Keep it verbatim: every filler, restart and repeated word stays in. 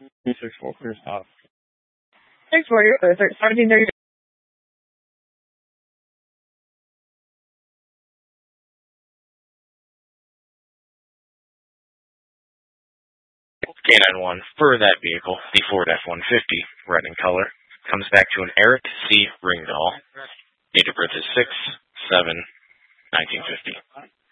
Research full clear stop. Thanks for your seventeen thirty. K nine one, for that vehicle, the Ford F one fifty, red in color, comes back to an Eric C. Ringdahl. Date of birth is six seven nineteen fifty.